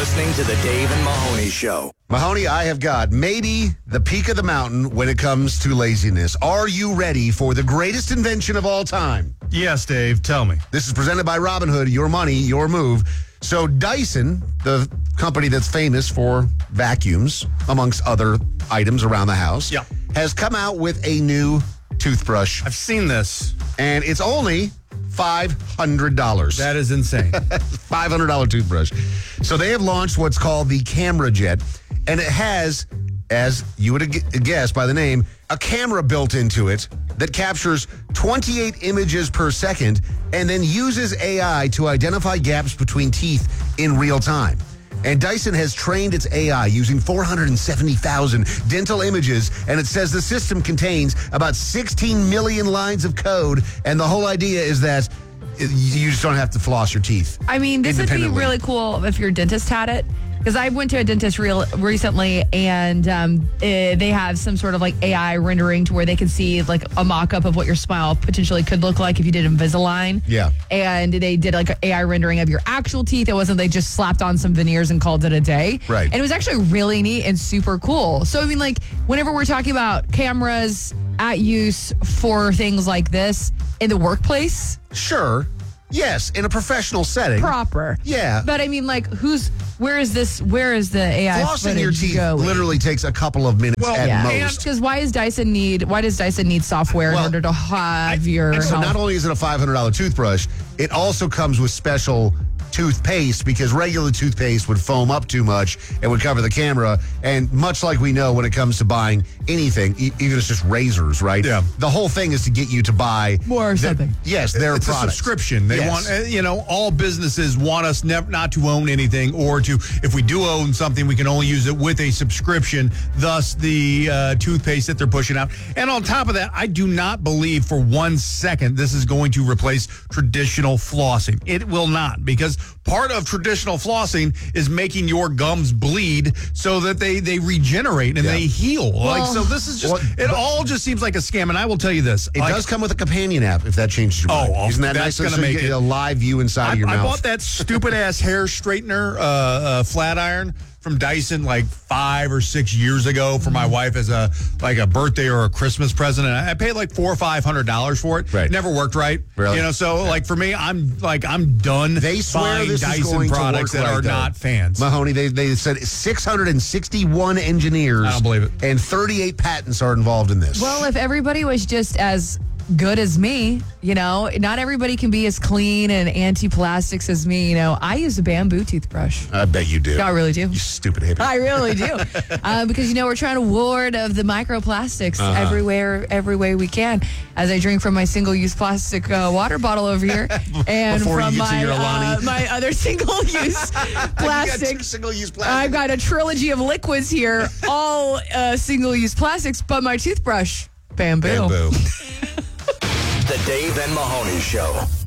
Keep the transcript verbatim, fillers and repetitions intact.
listening to the Dave and Mahoney Show. Mahoney, I have got maybe the peak of the mountain when it comes to laziness. Are you ready for the greatest invention of all time? Yes, Dave. Tell me. This is presented by Robinhood. Your money, your move. So Dyson, the company that's famous for vacuums, amongst other items around the house, Yeah. has come out with a new toothbrush. I've seen this. And it's only five hundred dollars. That is insane. five hundred dollars toothbrush. So they have launched what's called the Camera Jet, and it has, as you would have guessed by the name, a camera built into it that captures twenty-eight images per second and then uses A I to identify gaps between teeth in real time. And Dyson has trained its A I using four hundred seventy thousand dental images, and it says the system contains about sixteen million lines of code, and the whole idea is that you just don't have to floss your teeth. I mean, this would be independently. really cool if your dentist had it. Because I went to a dentist real recently, and um, eh, they have some sort of like A I rendering to where they can see like a mock-up of what your smile potentially could look like if you did Invisalign. Yeah. And they did like an A I rendering of your actual teeth. It wasn't they just slapped on some veneers and called it a day. Right. And it was actually really neat and super cool. So, I mean, like, whenever we're talking about cameras at use for things like this in the workplace, Sure. Yes, in a professional setting. proper. Yeah. But I mean, like, who's, where is this, where is the A I Flossing your footage teeth going? literally takes a couple of minutes Well, at Yeah, most. because why does Dyson need? Why does Dyson need software Well, in order to have your? So health? not only is it a five hundred dollars toothbrush, it also comes with special toothpaste because regular toothpaste would foam up too much and would cover the camera. And much like we know when it comes to buying anything, e- even if it's just razors, right? Yeah. The whole thing is to get you to buy More or the- something. Yes, their It's products. a subscription. They Yes. want, uh, you know, all businesses want us never not to own anything, or to, if we do own something, we can only use it with a subscription. Thus, the uh, toothpaste that they're pushing out. And on top of that, I do not believe for one second this is going to replace traditional flossing. It will not, because part of traditional flossing is making your gums bleed so that they they regenerate and Yeah. they heal. like Well- so, this is just Well, it. All just seems like a scam. And I will tell you this: It like, does come with a companion app if that changes your Oh, mind. oh, Isn't that that's nice? gonna So you make get it- a live view inside I, of your I mouth. bought that stupid ass hair straightener, uh, uh, flat iron from Dyson like five or six years ago for my wife as a like a birthday or a Christmas present, and I paid like four or five hundred dollars for it. Right. Never worked right. Really? You know, so like for me, I'm like I'm done. They swear buying this Dyson is going products to work that right, are though. not fans. Mahoney, they, they said six hundred sixty-one engineers I don't believe it. and thirty-eight patents are involved in this. Well, if everybody was just as good as me, you know, not everybody can be as clean and anti-plastics as me. You know, I use a bamboo toothbrush. I bet you do. I really do. You stupid hippie. I really do, uh, because you know we're trying to ward of the microplastics Uh-huh. everywhere, every way we can. As I drink from my single-use plastic uh, water bottle over here, and Before you from get to my your uh, Alani. my other single-use plastic. single-use plastic. I've got a trilogy of liquids here, all uh, single-use plastics, but my toothbrush, bamboo. Bamboo. The Dave and Mahoney Show.